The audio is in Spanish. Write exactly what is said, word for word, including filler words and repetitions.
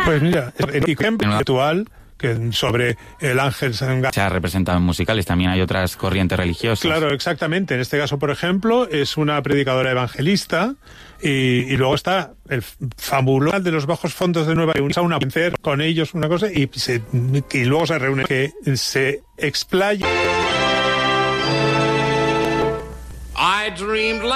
Pues mira, el ejemplo ritual que sobre el ángel San Gabriel se ha representado en musicales, también hay otras corrientes religiosas. Claro, exactamente. En este caso, por ejemplo, es una predicadora evangelista y, y luego está el fabuloso de los bajos fondos de Nueva York, una vencer con ellos una cosa y, se, y luego se reúne que se explaya. I dreamed